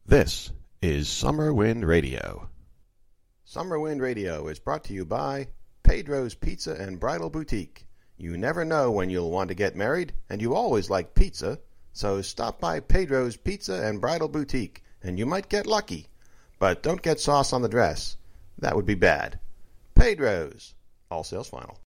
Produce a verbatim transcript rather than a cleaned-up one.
This is Summer Wind Radio. Summer Wind Radio is brought to you by Pedro's Pizza and Bridal Boutique. You never know when you'll want to get married, and you always like pizza, so stop by Pedro's Pizza and Bridal Boutique, and you might get lucky. But don't get sauce on the dress. That would be bad. Pedro's. All sales final.